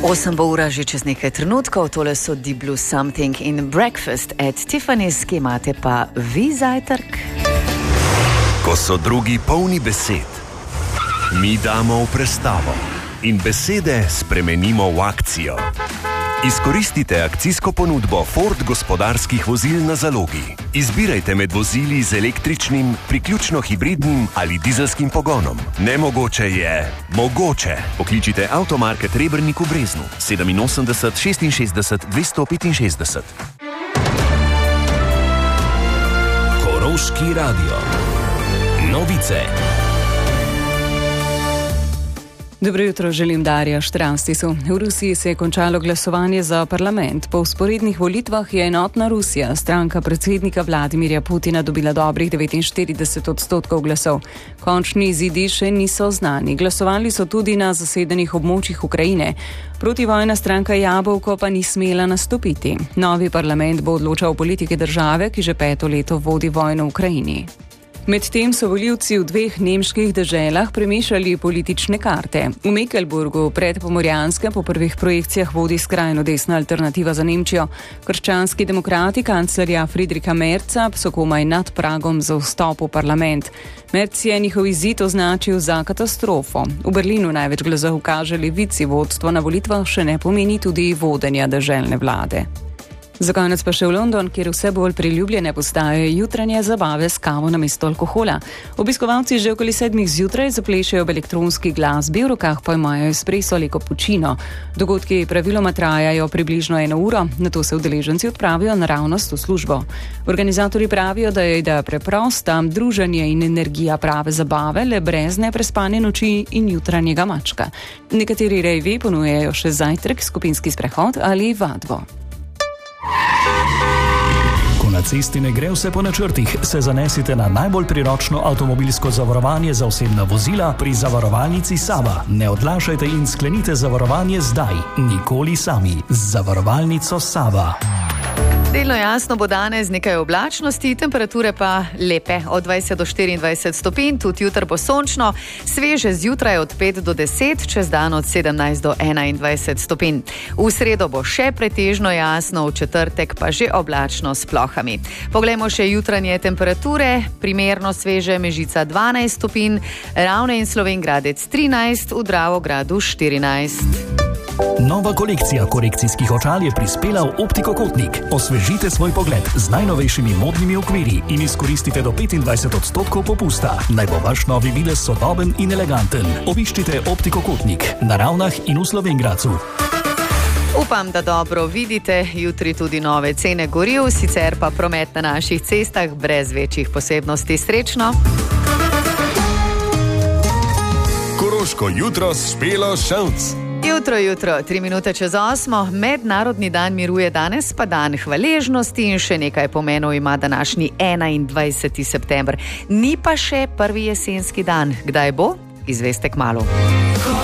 8 bo ura že čez nekaj trenutkov, tole so Deep Blue Something in Breakfast at Tiffany's, ki imate pa vi zajtrk. Ko so drugi polni besed, mi damo v prestavo in besede spremenimo v akcijo. Izkoristite akcijsko ponudbo Ford gospodarskih vozil na zalogi. Izbirajte med vozili z električnim, priključno hibridnim ali dizelskim pogonom. Nemogoče je mogoče. Pokličite Avtomarket Rebernik v Breznu 87 66 265. Koroški radio. Novice. Dobro jutro, želim Darja Štranstisu. V Rusiji se je končalo glasovanje za parlament. Po vzporednih volitvah je Enotna Rusija, stranka predsednika Vladimirja Putina, dobila dobrih 49% glasov. Končni izidi še niso znani. Glasovali so tudi na zasedenih območjih Ukrajine. Protivojna stranka Jabolko pa ni smela nastopiti. Novi parlament bo odločal o politiki države, ki že 5. leto vodi vojno v Ukrajini. Medtem so volivci v 2 nemških deželah premešali politične karte. V Mekelburgu pred Pomorjanskem po prvih projekcijah vodi skrajno desna alternativa za Nemčijo. Krščanski demokrati kanclerja Friedricha Merza so komaj nad pragom za vstop v parlament. Merz je njihov izid označil za katastrofo. V Berlinu največ glasov kaže levici, vodstvo na volitvah še ne pomeni tudi vodenja deželne vlade. Za konec pa še v London, kjer vse bolj priljubljene postajajo jutranje zabave s kavo namesto alkohola. Obiskovalci že okoli 7 zjutraj zaplešajo ob elektronski glasbi, v rokah pa imajo espresso ali cappuccino. Dogodki praviloma trajajo približno 1 uro, nato se udeleženci odpravijo naravnost v službo. Organizatorji pravijo, da je ideja preprosta, druženje in energija prave zabave, le brez neprespane noči in jutranjega mačka. Nekateri rejvi ponujajo še zajtrk, skupinski sprehod ali vadbo. Ko na cesti ne gre vse po načrtih, se zanesite na najbolj priročno avtomobilsko zavarovanje za osebna vozila pri zavarovalnici Sava. Ne odlašajte in sklenite zavarovanje zdaj, nikoli sami. Z zavarovalnico Sava. Delno jasno bo danes, nekaj oblačnosti, temperature pa lepe, od 20 do 24 stopinj, tudi jutr bo sončno, sveže zjutraj od 5 do 10, čez dan od 17 do 21 stopinj. V sredo bo še pretežno jasno, v četrtek pa že oblačno s plohami. Poglejmo še jutranje temperature, primerno sveže Mežica 12 stopinj, Ravne in Slovenj Gradec 13, v Dravogradu 14. Nova kolekcija korekcijskih očal je prispela v Optiko Kotnik. Osvežite svoj pogled z najnovejšimi modnimi okvirji in izkoristite do 25% popusta. Naj bo vaš novi videz sodoben in eleganten. Obiščite Optiko Kotnik na Ravnah in v Slovenj Gradcu. Upam, da dobro vidite, jutri tudi nove cene goriv, sicer pa promet na naših cestah brez večjih posebnosti. Srečno! Koroško jutro s Špelo Ševc. Jutro, 3 minute čez 8, mednarodni dan miru je danes, pa dan hvaležnosti in še nekaj pomenov ima današnji 21. september. Ni pa še prvi jesenski dan. Kdaj bo? Izveste kmalu.